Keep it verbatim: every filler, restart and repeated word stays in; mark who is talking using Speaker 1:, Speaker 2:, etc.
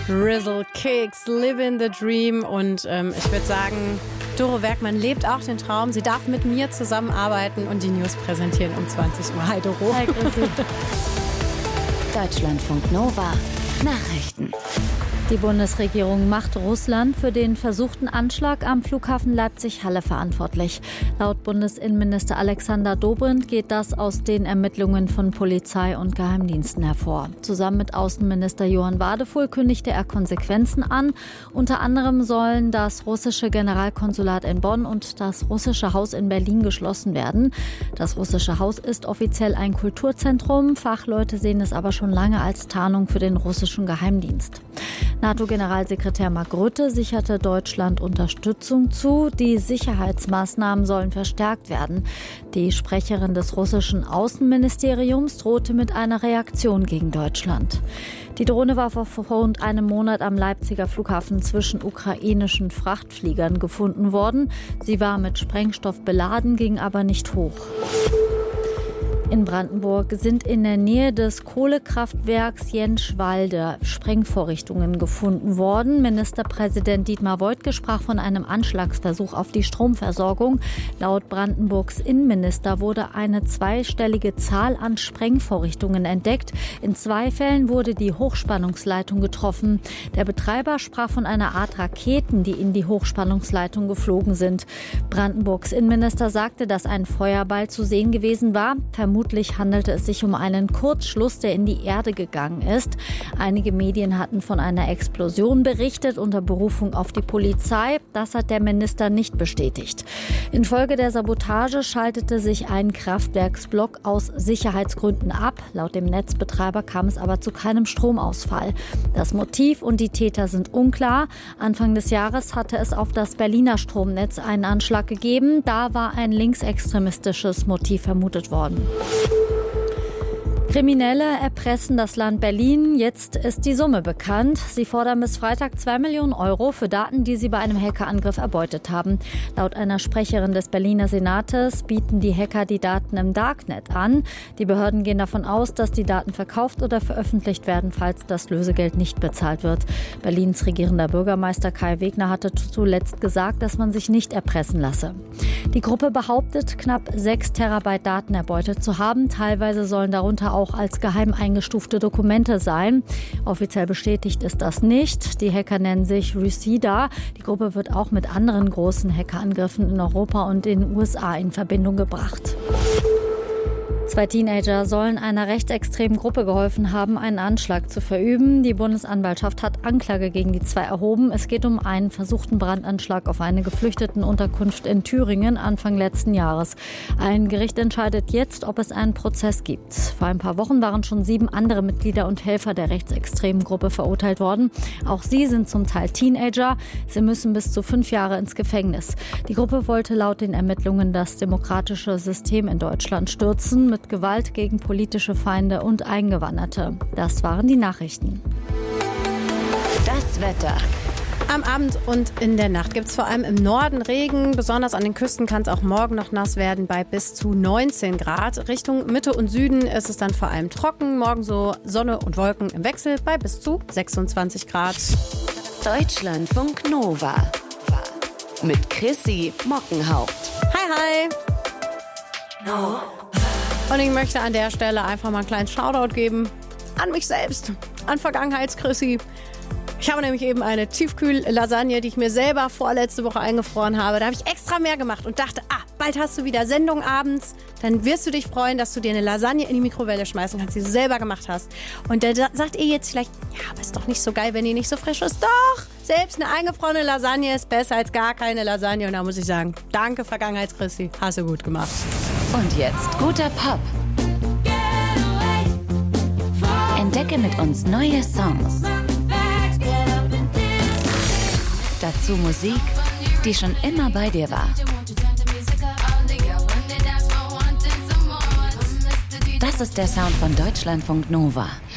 Speaker 1: Rizzle Kicks, Living the Dream. Und ähm, ich würde sagen, Doro Werkmann lebt auch den Traum. Sie darf mit mir zusammenarbeiten und die News präsentieren um zwanzig Uhr. Hi Doro.
Speaker 2: Hi, grüß dich.
Speaker 3: Deutschlandfunk Nova Nachrichten.
Speaker 2: Die Bundesregierung macht Russland für den versuchten Anschlag am Flughafen Leipzig-Halle verantwortlich. Laut Bundesinnenminister Alexander Dobrindt geht das aus den Ermittlungen von Polizei und Geheimdiensten hervor. Zusammen mit Außenminister Johann Wadefuhl kündigte er Konsequenzen an. Unter anderem sollen das russische Generalkonsulat in Bonn und das russische Haus in Berlin geschlossen werden. Das russische Haus ist offiziell ein Kulturzentrum. Fachleute sehen es aber schon lange als Tarnung für den russischen Geheimdienst. NATO-Generalsekretär Mark Rutte sicherte Deutschland Unterstützung zu. Die Sicherheitsmaßnahmen sollen verstärkt werden. Die Sprecherin des russischen Außenministeriums drohte mit einer Reaktion gegen Deutschland. Die Drohne war vor rund einem Monat am Leipziger Flughafen zwischen ukrainischen Frachtfliegern gefunden worden. Sie war mit Sprengstoff beladen, ging aber nicht hoch. In Brandenburg sind in der Nähe des Kohlekraftwerks Jentschwalde Sprengvorrichtungen gefunden worden. Ministerpräsident Dietmar Woidke sprach von einem Anschlagsversuch auf die Stromversorgung. Laut Brandenburgs Innenminister wurde eine zweistellige Zahl an Sprengvorrichtungen entdeckt. In zwei Fällen wurde die Hochspannungsleitung getroffen. Der Betreiber sprach von einer Art Raketen, die in die Hochspannungsleitung geflogen sind. Brandenburgs Innenminister sagte, dass ein Feuerball zu sehen gewesen war. Vermutlich handelte es sich um einen Kurzschluss, der in die Erde gegangen ist. Einige Medien hatten von einer Explosion berichtet unter Berufung auf die Polizei. Das hat der Minister nicht bestätigt. Infolge der Sabotage schaltete sich ein Kraftwerksblock aus Sicherheitsgründen ab. Laut dem Netzbetreiber kam es aber zu keinem Stromausfall. Das Motiv und die Täter sind unklar. Anfang des Jahres hatte es auf das Berliner Stromnetz einen Anschlag gegeben. Da war ein linksextremistisches Motiv vermutet worden. Kriminelle erpressen das Land Berlin. Jetzt ist die Summe bekannt. Sie fordern bis Freitag zwei Millionen Euro für Daten, die sie bei einem Hackerangriff erbeutet haben. Laut einer Sprecherin des Berliner Senates bieten die Hacker die Daten im Darknet an. Die Behörden gehen davon aus, dass die Daten verkauft oder veröffentlicht werden, falls das Lösegeld nicht bezahlt wird. Berlins regierender Bürgermeister Kai Wegner hatte zuletzt gesagt, dass man sich nicht erpressen lasse. Die Gruppe behauptet, knapp sechs Terabyte Daten erbeutet zu haben. Teilweise sollen darunter auch auch als geheim eingestufte Dokumente sein. Offiziell bestätigt ist das nicht. Die Hacker nennen sich Reseda. Die Gruppe wird auch mit anderen großen Hackerangriffen in Europa und in den U S A in Verbindung gebracht. Zwei Teenager sollen einer rechtsextremen Gruppe geholfen haben, einen Anschlag zu verüben. Die Bundesanwaltschaft hat Anklage gegen die zwei erhoben. Es geht um einen versuchten Brandanschlag auf eine Geflüchtetenunterkunft in Thüringen Anfang letzten Jahres. Ein Gericht entscheidet jetzt, ob es einen Prozess gibt. Vor ein paar Wochen waren schon sieben andere Mitglieder und Helfer der rechtsextremen Gruppe verurteilt worden. Auch sie sind zum Teil Teenager. Sie müssen bis zu fünf Jahre ins Gefängnis. Die Gruppe wollte laut den Ermittlungen das demokratische System in Deutschland stürzen, mit Gewalt gegen politische Feinde und Eingewanderte. Das waren die Nachrichten.
Speaker 3: Das Wetter.
Speaker 1: Am Abend und in der Nacht gibt es vor allem im Norden Regen. Besonders an den Küsten kann es auch morgen noch nass werden bei bis zu neunzehn Grad. Richtung Mitte und Süden ist es dann vor allem trocken. Morgen so Sonne und Wolken im Wechsel bei bis zu sechsundzwanzig Grad.
Speaker 3: Deutschlandfunk Nova. Mit Chrissy Mockenhaupt.
Speaker 1: Hi, hi. No. Und ich möchte an der Stelle einfach mal einen kleinen Shoutout geben an mich selbst, an Vergangenheits-Chrissy. Ich habe nämlich eben eine Tiefkühl-Lasagne, die ich mir selber vorletzte Woche eingefroren habe. Da habe ich extra mehr gemacht und dachte, ah, bald hast du wieder Sendung abends. Dann wirst du dich freuen, dass du dir eine Lasagne in die Mikrowelle schmeißen kannst, die du selber gemacht hast. Und da sagt ihr jetzt vielleicht, ja, aber ist doch nicht so geil, wenn die nicht so frisch ist. Doch, selbst eine eingefrorene Lasagne ist besser als gar keine Lasagne. Und da muss ich sagen, danke Vergangenheits-Chrissy, hast du gut gemacht.
Speaker 3: Und jetzt guter Pop. Entdecke mit uns neue Songs. Dazu Musik, die schon immer bei dir war. Das ist der Sound von Deutschlandfunk Nova.